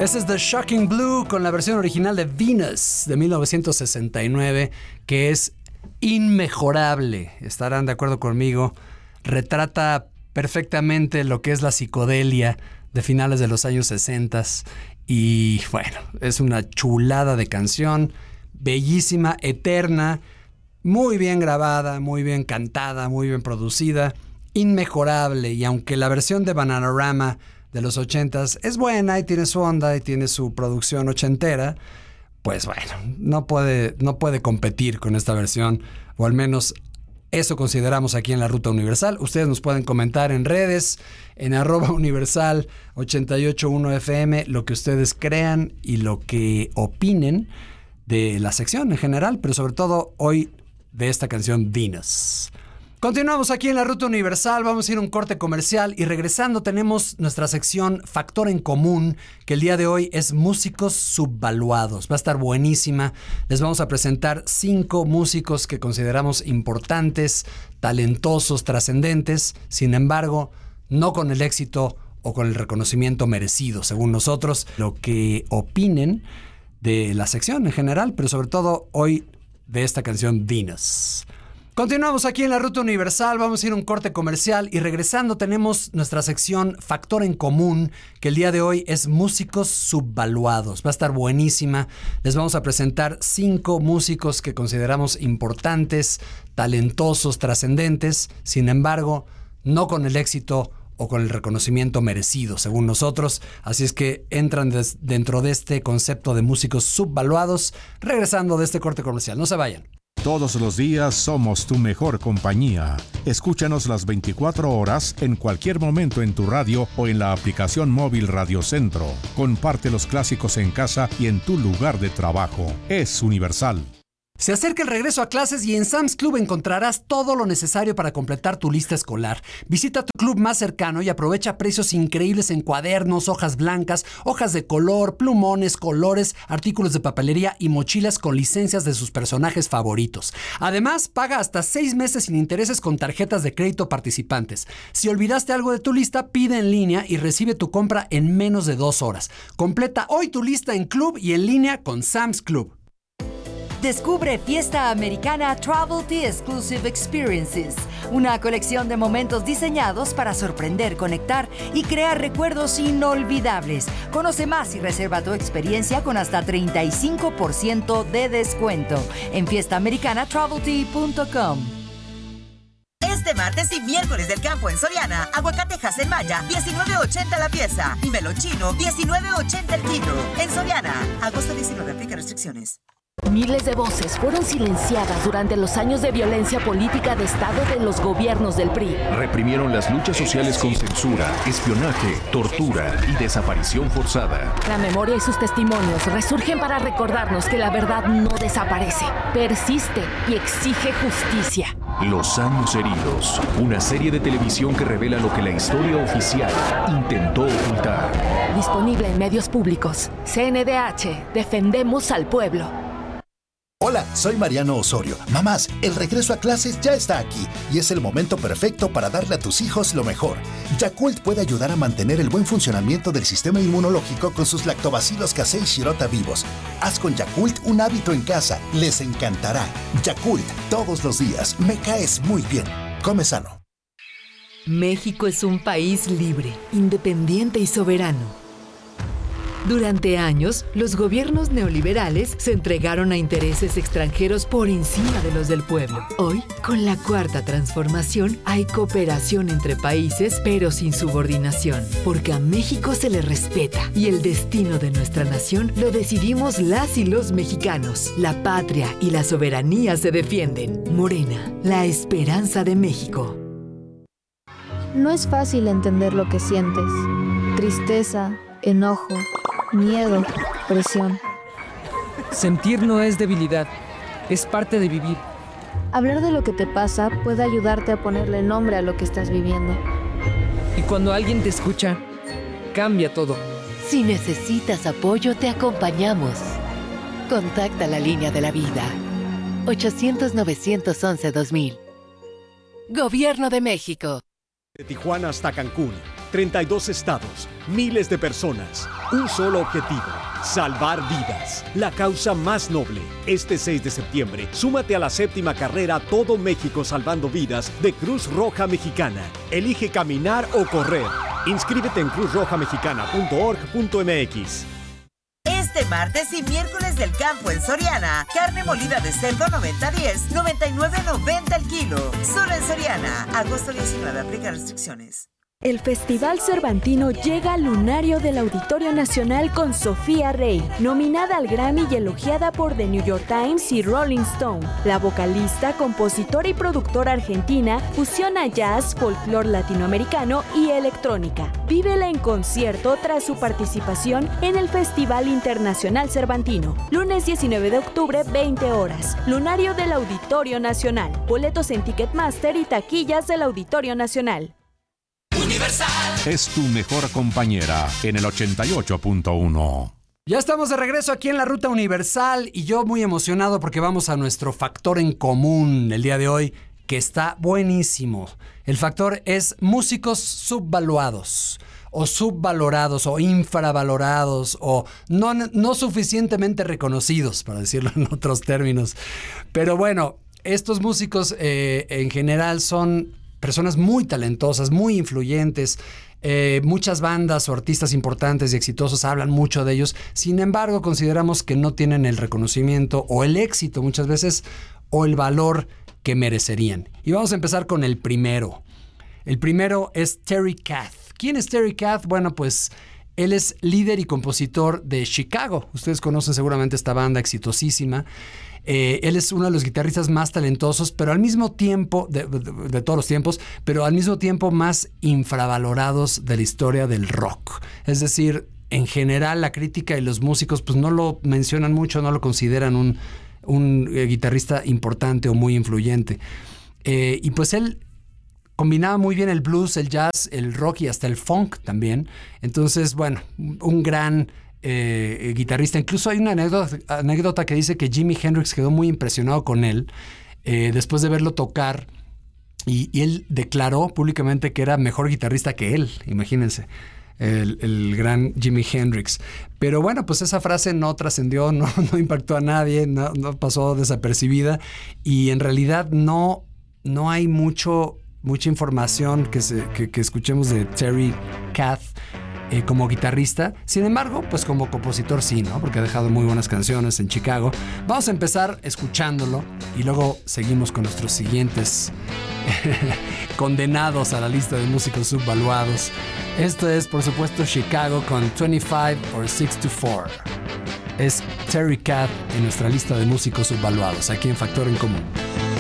Este es The Shocking Blue con la versión original de Venus de 1969, que es inmejorable. Estarán de acuerdo conmigo. Retrata perfectamente lo que es la psicodelia de finales de los años 60 y bueno, es una chulada de canción, bellísima, eterna, muy bien grabada, muy bien cantada, muy bien producida, inmejorable. Y aunque la versión de Bananarama de los 80s es buena y tiene su onda y tiene su producción ochentera, pues bueno, no puede competir con esta versión, o al menos eso consideramos aquí en la Ruta Universal. Ustedes nos pueden comentar en redes, en @universal881fm, lo que ustedes crean y lo que opinen de la sección en general, pero sobre todo hoy de esta canción Venus. Continuamos aquí en la Ruta Universal, vamos a ir a un corte comercial y regresando tenemos nuestra sección Factor en Común, que el día de hoy es músicos subvaluados. Va a estar buenísima, les vamos a presentar 5 músicos que consideramos importantes, talentosos, trascendentes, sin embargo, no con el éxito o con el reconocimiento merecido, según nosotros, lo que opinen de la sección en general, pero sobre todo hoy de esta canción Venus. Continuamos aquí en la Ruta Universal, vamos a ir a un corte comercial y regresando tenemos nuestra sección Factor en Común, que el día de hoy es músicos subvaluados. Va a estar buenísima, les vamos a presentar 5 músicos que consideramos importantes, talentosos, trascendentes, sin embargo, no con el éxito o con el reconocimiento merecido, según nosotros. Así es que entran dentro de este concepto de músicos subvaluados, regresando de este corte comercial. No se vayan. Todos los días somos tu mejor compañía. Escúchanos las 24 horas en cualquier momento en tu radio o en la aplicación móvil Radio Centro. Comparte los clásicos en casa y en tu lugar de trabajo. Es Universal. Se acerca el regreso a clases y en Sam's Club encontrarás todo lo necesario para completar tu lista escolar. Visita tu club más cercano y aprovecha precios increíbles en cuadernos, hojas blancas, hojas de color, plumones, colores, artículos de papelería y mochilas con licencias de sus personajes favoritos. Además, paga hasta 6 meses sin intereses con tarjetas de crédito participantes. Si olvidaste algo de tu lista, pide en línea y recibe tu compra en menos de 2 horas. Completa hoy tu lista en club y en línea con Sam's Club. Descubre Fiesta Americana Travel Tea Exclusive Experiences, una colección de momentos diseñados para sorprender, conectar y crear recuerdos inolvidables. Conoce más y reserva tu experiencia con hasta 35% de descuento en fiestaamericanatraveltea.com. Este martes y miércoles del campo en Soriana, aguacatejas en malla, $19.80 la pieza y melón chino, $19.80 el kilo. En Soriana, agosto 19, aplica restricciones. Miles de voces fueron silenciadas durante los años de violencia política de Estado de los gobiernos del PRI. Reprimieron las luchas sociales con censura, espionaje, tortura y desaparición forzada. La memoria y sus testimonios resurgen para recordarnos que la verdad no desaparece, persiste y exige justicia. Los años heridos, una serie de televisión que revela lo que la historia oficial intentó ocultar. Disponible en medios públicos. CNDH, defendemos al pueblo. Hola, soy Mariano Osorio. Mamás, el regreso a clases ya está aquí y es el momento perfecto para darle a tus hijos lo mejor. Yakult puede ayudar a mantener el buen funcionamiento del sistema inmunológico con sus lactobacilos casei shirota vivos. Haz con Yakult un hábito en casa. Les encantará. Yakult, todos los días. Me caes muy bien. Come sano. México es un país libre, independiente y soberano. Durante años, los gobiernos neoliberales se entregaron a intereses extranjeros por encima de los del pueblo. Hoy, con la Cuarta Transformación, hay cooperación entre países, pero sin subordinación, porque a México se le respeta y el destino de nuestra nación lo decidimos las y los mexicanos. La patria y la soberanía se defienden. Morena, la esperanza de México. No es fácil entender lo que sientes. Tristeza, enojo, miedo, presión. Sentir no es debilidad, es parte de vivir. Hablar de lo que te pasa puede ayudarte a ponerle nombre a lo que estás viviendo. Y cuando alguien te escucha, cambia todo. Si necesitas apoyo, te acompañamos. Contacta la línea de la vida. 800-911-2000. Gobierno de México. De Tijuana hasta Cancún, 32 estados, miles de personas, un solo objetivo, salvar vidas. La causa más noble. Este 6 de septiembre, súmate a la 7ª carrera Todo México Salvando Vidas de Cruz Roja Mexicana. Elige caminar o correr. Inscríbete en cruzrojamexicana.org.mx. Este martes y miércoles del campo en Soriana. Carne molida de cerdo 90-10, 99.90 el kilo. Solo en Soriana. Agosto 19. Aplica restricciones. El Festival Cervantino llega al lunario del Auditorio Nacional con Sofía Rey, nominada al Grammy y elogiada por The New York Times y Rolling Stone. La vocalista, compositora y productora argentina fusiona jazz, folclore latinoamericano y electrónica. Vívela en concierto tras su participación en el Festival Internacional Cervantino. Lunes 19 de octubre, 20 horas. Lunario del Auditorio Nacional. Boletos en Ticketmaster y taquillas del Auditorio Nacional. Universal es tu mejor compañera en el 88.1. Ya estamos de regreso aquí en la Ruta Universal y yo muy emocionado porque vamos a nuestro factor en común el día de hoy, que está buenísimo. El factor es músicos subvaluados o subvalorados o infravalorados o no suficientemente reconocidos, para decirlo en otros términos. Pero bueno, estos músicos en general son personas muy talentosas, muy influyentes. Muchas bandas o artistas importantes y exitosos hablan mucho de ellos. Sin embargo, consideramos que no tienen el reconocimiento o el éxito muchas veces o el valor que merecerían. Y vamos a empezar con el primero. El primero es Terry Kath. ¿Quién es Terry Kath? Bueno, pues él es líder y compositor de Chicago. Ustedes conocen seguramente esta banda exitosísima. Él es uno de los guitarristas más talentosos, pero al mismo tiempo, de todos los tiempos, pero al mismo tiempo más infravalorados de la historia del rock. Es decir, en general la crítica y los músicos pues no lo mencionan mucho, no lo consideran un guitarrista importante o muy influyente. Y pues él combinaba muy bien el blues, el jazz, el rock y hasta el funk también. Entonces, bueno, un gran guitarrista. Incluso hay una anécdota que dice que Jimi Hendrix quedó muy impresionado con él después de verlo tocar y él declaró públicamente que era mejor guitarrista que él. Imagínense, el gran Jimi Hendrix. Pero bueno, pues esa frase no trascendió, no impactó a nadie, no pasó desapercibida y en realidad no hay mucha información que escuchemos de Terry Kath como guitarrista. Sin embargo, pues como compositor sí, ¿no? Porque ha dejado muy buenas canciones en Chicago. Vamos a empezar escuchándolo y luego seguimos con nuestros siguientes condenados a la lista de músicos subvaluados. Esto es, por supuesto, Chicago con 25 or 6 to 4. Es Terry Kath en nuestra lista de músicos subvaluados, aquí en Factor en Común.